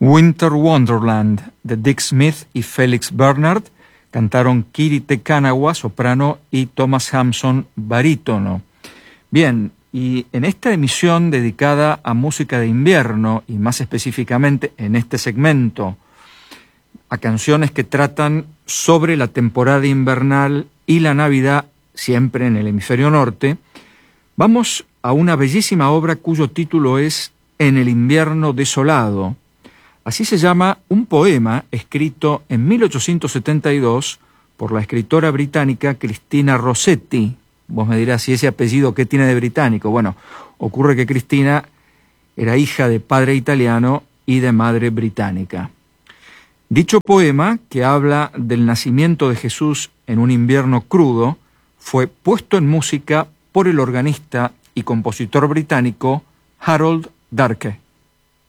Winter Wonderland de Dick Smith y Felix Bernard. Cantaron Kiri Te Kanawa, soprano, y Thomas Hampson, barítono. Bien, y en esta emisión dedicada a música de invierno, y más específicamente en este segmento, a canciones que tratan sobre la temporada invernal y la Navidad, siempre en el hemisferio norte, vamos a una bellísima obra cuyo título es En el invierno desolado. Así se llama un poema escrito en 1872 por la escritora británica Cristina Rossetti. Vos me dirás, ¿y ese apellido qué tiene de británico? Bueno, ocurre que Cristina era hija de padre italiano y de madre británica. Dicho poema, que habla del nacimiento de Jesús en un invierno crudo, fue puesto en música por el organista y compositor británico Harold Darke.